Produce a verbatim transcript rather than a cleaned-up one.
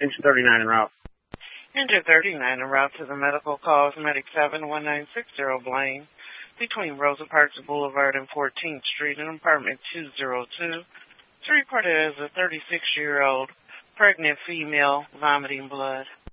Engine thirty-nine en route. Engine thirty-nine en route to the medical calls Medic seven one nine six zero Blaine between Rosa Parks Boulevard and fourteenth Street in apartment two oh two. It's reported as a thirty-six-year-old pregnant female vomiting blood.